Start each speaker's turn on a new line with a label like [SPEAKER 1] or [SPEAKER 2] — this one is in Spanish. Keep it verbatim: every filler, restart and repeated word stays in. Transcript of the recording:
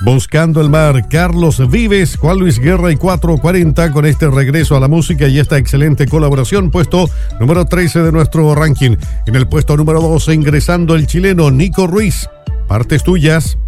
[SPEAKER 1] Buscando el Mar, Carlos Vives, Juan Luis Guerra y cuatro cuarenta con este regreso a la música y esta excelente colaboración, puesto número trece de nuestro ranking. En el puesto número doce ingresando el chileno Nico Ruiz, Partes Tuyas.